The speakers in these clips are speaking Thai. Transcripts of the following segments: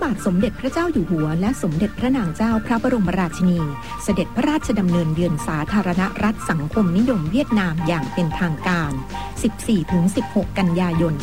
บาทสมเด็จพระเจ้าอยู่หัวและสมเด็จพระนางเจ้าพระบรมราชินีเสด็จพระราชดำเนินเยือนสาธารณรัฐสังคมนิยมเวียดนามอย่างเป็นทางการ 14-16 กันยายน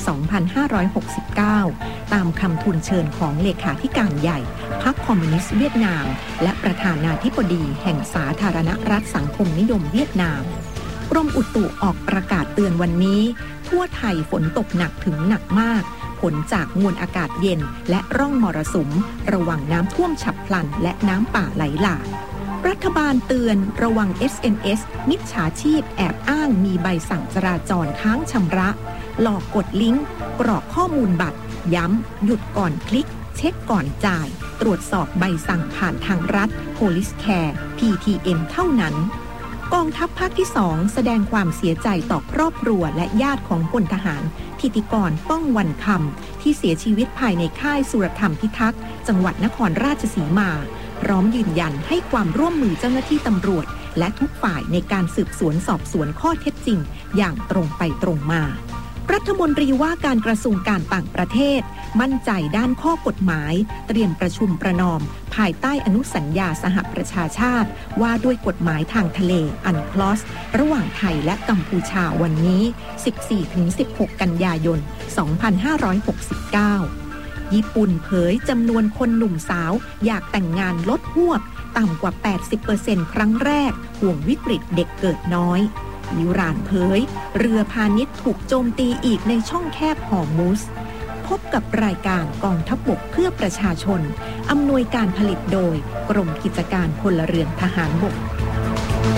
2569 ตามคำทูลเชิญของเลขาธิการใหญ่พรรคคอมมิวนิสต์เวียดนามและประธานาธิบดีแห่งสาธารณรัฐสังคมนิยมเวียดนามกรมอุตุออกประกาศเตือนวันนี้ทั่วไทยฝนตกหนักถึงหนักมากผลจากมวลอากาศเย็นและร่องมรสุมระวังน้ำท่วมฉับพลันและน้ำป่าไหลหลากรัฐบาลเตือนระวัง SMS มิจฉาชีพแอบอ้างมีใบสั่งจราจรค้างชำระหลอกกดลิงก์กรอกข้อมูลบัตรย้ำหยุดก่อนคลิกเช็คก่อนจ่ายตรวจสอบใบสั่งผ่านทางรัฐ Police Care PTM เท่านั้นกองทัพภาคที่ 2 แสดงความเสียใจต่อครอบครัวและญาติของพลทหารธิติกรป้องวันคำที่เสียชีวิตภายในค่ายสุรธรรมพิทักษ์จังหวัดนครราชสีมาพร้อมยืนยันให้ความร่วมมือเจ้าหน้าที่ตำรวจและทุกฝ่ายในการสืบสวนสอบสวนข้อเท็จจริงอย่างตรงไปตรงมารัฐมนตรีว่าการกระทรวงการต่างประเทศมั่นใจด้านข้อกฎหมายเตรียมประชุมประนอมภายใต้อนุสัญญาสหประชาชาติว่าด้วยกฎหมายทางทะเลอันคลอสระหว่างไทยและกัมพูชาวันนี้ 14-16 กันยายน 2569 ญี่ปุ่นเผยจำนวนคนหนุ่มสาวอยากแต่งงานลดฮวบต่ำกว่า 80% ครั้งแรกห่วงวิกฤตเด็กเกิดน้อยอิหร่านเผยเรือพาณิชย์ถูกโจมตีอีกในช่องแคบฮอร์มุซพบกับรายการกองทัพบกเพื่อประชาชนอำนวยการผลิตโดยกรมกิจการพลเรือนทหารบก